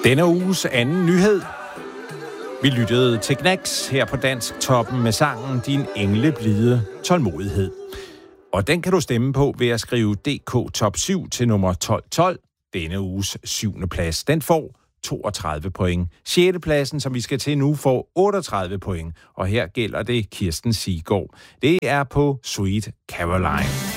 Denne uges anden nyhed. Vi lyttede til Knacks her på Dansk Toppen med sangen Din engleblide tålmodighed. Og den kan du stemme på ved at skrive DK Top 7 til nummer 1212. Denne uges 7. plads. Den får 32 point. 6. pladsen, som vi skal til nu, får 38 point. Og her gælder det Kirsten Siggaard. Det er på Sweet Caroline.